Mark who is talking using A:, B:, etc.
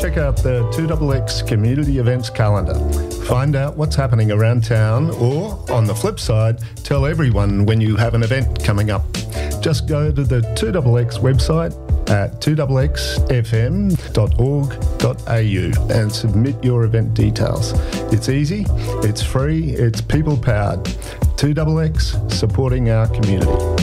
A: check out the 2XX Community Events Calendar. Find out what's happening around town, or, on the flip side, tell everyone when you have an event coming up. Just go to the 2XX website at 2xfm.org.au and submit your event details. It's easy, it's free, it's people-powered. 2XX, supporting our community.